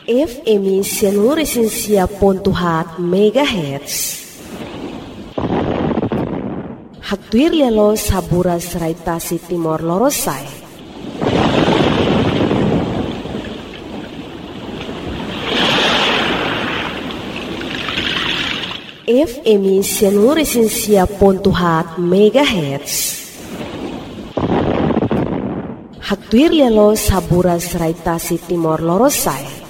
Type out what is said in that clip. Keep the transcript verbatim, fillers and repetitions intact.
F M seluruh esensia pontuhat megahertz. Haktuir lelo saburas raitasi Timor Lorosai. F M seluruh esensia pontuhat megahertz. Haktuir lelo saburas raitasi Timor Lorosai.